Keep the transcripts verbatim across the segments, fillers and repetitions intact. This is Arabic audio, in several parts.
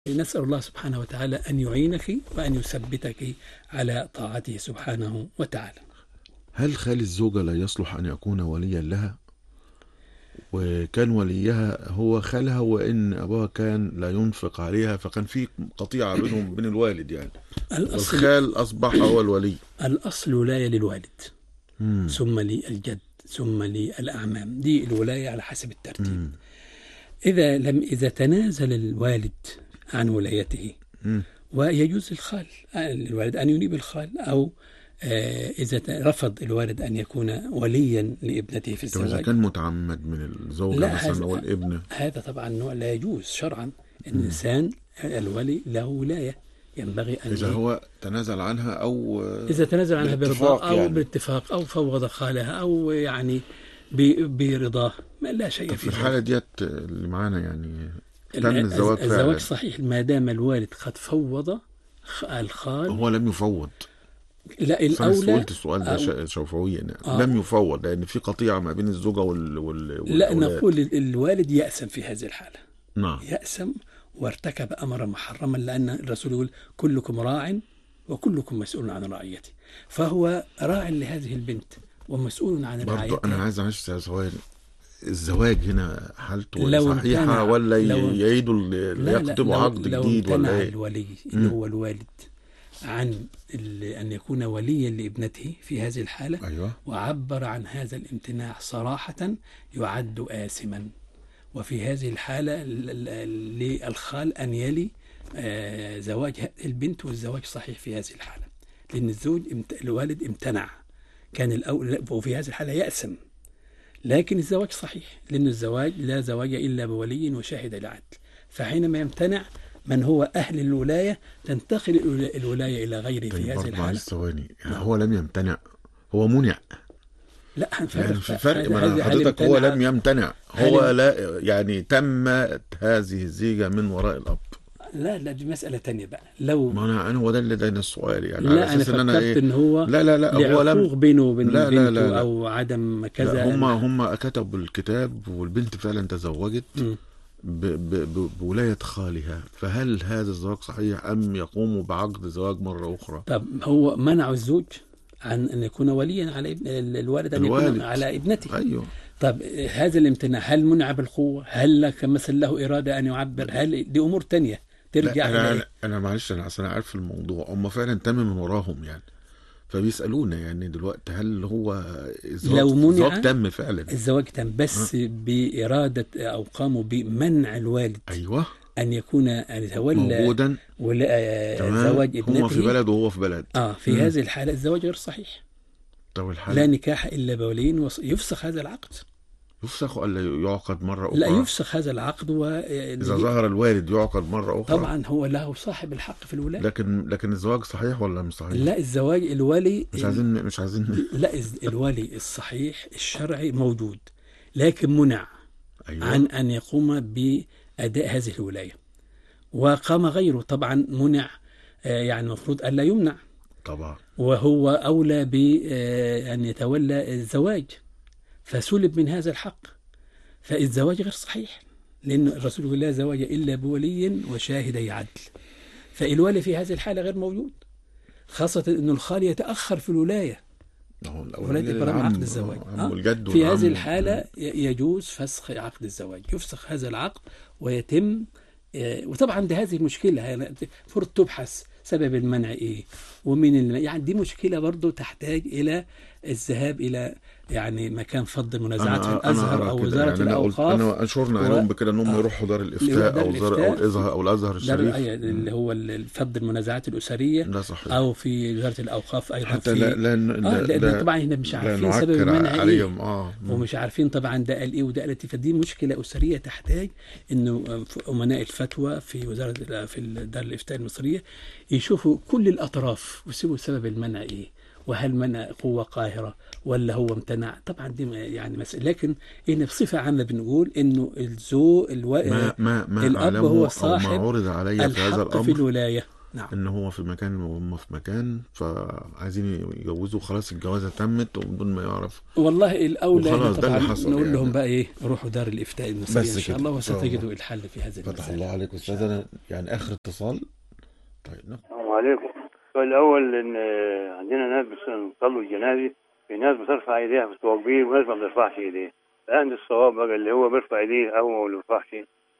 نسأل الله سبحانه وتعالى أن يعينك وأن يثبتك على طاعته سبحانه وتعالى. هل خال الزوجة لا يصلح أن يكون وليا لها؟ وكان وليها هو خالها، وإن أبوها كان لا ينفق عليها، فكان في قطيعة بينهم وبين الوالد يعني، والخال أصبح هو الولي. الأصل ولاية للوالد مم. ثم للجد ثم للأعمام، دي الولاية على حسب الترتيب. مم. إذا لم إذا تنازل الوالد عن ولايته مم. ويجوز الخال الوالد أن ينيب الخال، أو آه إذا رفض الوالد أن يكون وليا لابنته في الزواج. إذا كان متعمد من الزوجة مثلا أو الابن، هذا طبعا لا يجوز شرعا. الإنسان الولي له ولاية، ينبغي أن إذا هو تنازل عنها أو إذا تنازل عنها برضاه أو يعني باتفاق أو فوض خالها أو يعني برضاه، لا شيء في الحالة ديت اللي معانا يعني تم الزواج فعلا. الزواج صحيح ما دام الوالد قد فوض الخال. هو لم يفوض. لا الأولى قلت السؤال ده شوفويا يعني. آه. لم يفوض لأن في قطيعة ما بين الزوجة وال, وال... لا نقول الوالد يأسم في هذه الحالة. نعم يأسم وارتكب أمرا محرما، لأن الرسول يقول كلكم راع وكلكم مسؤول عن رعيته، فهو راع لهذه البنت ومسؤول عن رعايتها. برضو أنا عايز أعيش سؤال، الزواج هنا حالته صحيحة ولا يعيدوا اللي يكتبوا عقد جديد ولا ايه؟ الولي اللي هو الوالد عن أن يكون وليا لابنته في هذه الحالة، أيوة. وعبر عن هذا الامتناع صراحة يعد آثما، وفي هذه الحالة للخال أن يلي زواج البنت، والزواج صحيح في هذه الحالة، لأن الزوج الوالد امتنع كان الأول، وفي هذه الحالة يأثم، لكن الزواج صحيح، لأن الزواج لا زواج إلا بولي وشاهد العدل، فحينما يمتنع من هو أهل الولاية تنتقل الولاية إلى غيره. طيب في هذه الحالة ثواني يعني هو لم يمتنع، هو منع. لا يعني في فرق من حضرتك، هو لم يمتنع، هو لا يعني تمت هذه الزيجة من وراء الأب. لا لا دي مسألة تانية بقى. لو ما أنا أنا هو ده اللي داينا السؤال يعني. لا أنا فكرت إن, إيه؟ إن هو لا لا لا هو لم بينه وبين لا بنته لا لا لا. أو عدم كذا. هم هم كتبوا الكتاب والبنت فعلا تزوجت ب ب بولاية خالها، فهل هذا الزواج صحيح أم يقوم بعقد زواج مرة أخرى؟ طب هو منع الزوج عن أن يكون وليا على ابن الوالد أن الوالد. يكون على ابنته. أيوه. طب هذا الامتناع هل منع بالقوة؟ هل لك مثل له إرادة أن يعبر؟ هل دي أمور تانية ترجع أنا إليه؟ أنا معلش أنا أصلا عارف الموضوع، هم فعلا تم من وراهم يعني، فبيسألونا يعني دلوقتي هل هو الزواج, لو منع الزواج تم فعلا؟ الزواج تم بس أه؟ بإرادة أو قاموا بمنع الوالد. أيوه. أن يكون أن يتولى موجودا ولا زواج ابنته، هم في بلد وهو في بلد. آه في مم. هذه الحالة الزواج غير صحيح. طب الحالة لا نكاح إلا بولي، يفسخ هذا العقد. يفسخ ولا يعقد مرة أخرى؟ لا يفسخ هذا العقد. و... إذا ظهر الوالد يعقد مرة أخرى. طبعا هو له صاحب الحق في الولاية. لكن لكن الزواج صحيح ولا مش صحيح؟ لا الزواج الولي مش عايزين مش عايزين لا الولي الصحيح الشرعي موجود، لكن منع. أيوة. عن أن يقوم بأداء هذه الولاية، وقام غيره طبعا منع. يعني المفروض ألا يمنع طبعا، وهو أولى بأن يتولى الزواج، فسلب من هذا الحق، فالزواج غير صحيح، لأن الرسول يقول لا زواج إلا بولي وشاهدي عدل، فالولي في هذه الحالة غير موجود، خاصة أن الخال يتأخر في الولاية ولاية إبرام عقد الزواج. آه؟ في هذه الحالة يجوز فسخ عقد الزواج، يفسخ هذا العقد ويتم. وطبعا ده هذه مشكلة فرض تبحث سبب المنع إيه ومن الم... يعني دي مشكلة برضو تحتاج إلى الذهاب إلى يعني مكان فض المنازعات في الأزهر أو وزارة يعني الأوقاف. أنا أشرنا و... عليهم بكده أنهم آه. يروحوا دار الإفتاء أو دار أو الأزهر أو الأزهر الشريف، اللي هو فض المنازعات الأسرية. لا صحيح. أو في وزارة الأوقاف أيضا حتى في لا لا آه لأن لا طبعا احنا مش عارفين سبب المنع إيه آه. ومش عارفين طبعا ده قال إيه وده قال إيه، فدي مشكلة أسرية تحتاج إنه أمناء الفتوى في وزارة في دار الإفتاء المصرية يشوفوا كل الأطراف ويسيبوا سبب المنع إيه، وهل منع قوة قاهرة ولا هو امتنع. طبعا دي يعني مسألة، لكن إن بصفة عامة بنقول إنه الزو الو... ما ما ما الأب هو صاحب ما عرض علي في هذا الأمر في الولاية. نعم. ان هو في مكان وهم في مكان، فعايزين يجوزوا، خلاص الجوازه تمت وبدون ما يعرف. والله الاولى وخلاص ده طبعا اللي حصل نقول يعني. لهم بقى ايه، روحوا دار الافتاء المصريه بس ان شاء كده الله ان شاء الله. وستجدوا الحل في هذه فتح المسألة. الله عليك استاذنا. يعني اخر اتصال. طيب نعم. السلام عليكم. السؤال الأول إن عندنا ناس بيصلوا الجنازة، في ناس بترفع إيديها في التوقيت وناس ما بترفعش إيديها. الآن الصواب بقى اللي هو بيرفع إيديه أو ما بيرفعش.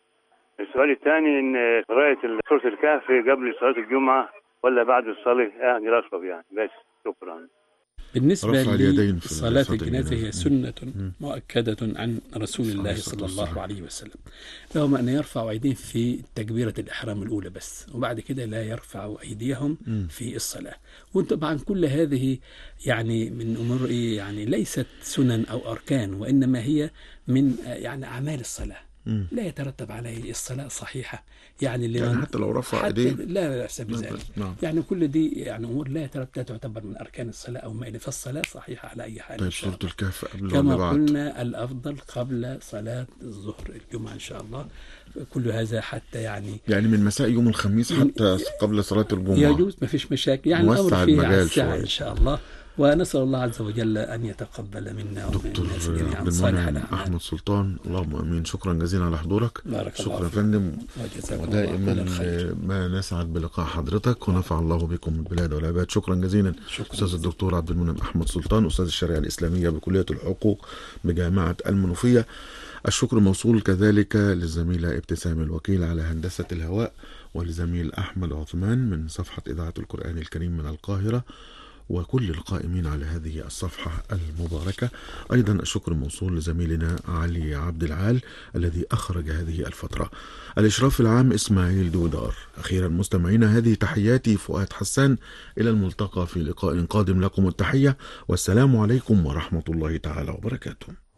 السؤال الثاني إن قراءة سورة الكهف قبل صلاة الجمعة ولا بعد الصلاة؟ يعني الأصوب يعني. بس شكرا. بالنسبة رفع اليدين في لصلاة صلاة الجنازة هي الجنازة. سنة مم. مؤكدة عن رسول صلى الله الله صلى عليه الله وسلم. عليه وسلم، لهم أن يرفعوا أيديهم في تكبيرة الإحرام الأولى بس، وبعد كده لا يرفعوا أيديهم مم. في الصلاة. وطبعا كل هذه يعني من أمور إيه، يعني ليست سنن أو أركان، وإنما هي من آه، يعني أعمال الصلاة، مم. لا يترتب عليه الصلاة صحيحة. يعني لمن يعني حتى لو رفع حتى ايديه لا بأس بذلك. نعم. يعني كل دي يعني أمور لا يترتب لا تعتبر من أركان الصلاة أو ما إلى، فالصلاة صحيحة على أي حال. طيب إن شاء سورة الله. الكهف قبل كما ولا بعد؟ قلنا الأفضل قبل صلاة الظهر الجمعة إن شاء الله. كل هذا حتى يعني يعني من مساء يوم الخميس حتى قبل صلاة الجمعة يجوز، ما فيش مشاكل، يعني نوسع الأمر فيه على المجال الساعة شوية. إن شاء الله. ونسأل الله عز وجل أن يتقبل منا ومن دكتور الناس جميعا عبد صالح المنعم الأعمال. أحمد سلطان، اللهم آمين. شكرا جزيلا على حضورك. بارك الله شكرا يا فيك. فندم. وجزاكم الله ودائما كل الخير. ما نسعد بلقاء حضرتك، ونفع الله بكم البلاد والعباد. شكرا جزيلا. شكرا أستاذ جزيلا. الدكتور عبد المنعم أحمد سلطان، أستاذ الشريعة الإسلامية بكلية الحقوق بجامعة المنوفية. الشكر موصول كذلك للزميلة ابتسام الوكيل على هندسة الهواء، ولزميل أحمد عثمان من صفحة إذاعة القرآن الكريم من القاهرة، وكل القائمين على هذه الصفحة المباركة. أيضا الشكر موصول لزميلنا علي عبد العال الذي أخرج هذه الفترة. الإشراف العام إسماعيل دودار. أخيرا مستمعينا، هذه تحياتي فؤاد حسان، إلى الملتقى في لقاء قادم. لكم التحية والسلام عليكم ورحمة الله تعالى وبركاته.